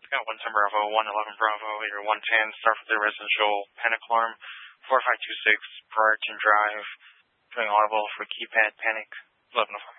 Got 110 Bravo, 111 Bravo, your 110, start with the residential panic alarm, 4526 Briarton Drive, doing audible for keypad panic, 1105.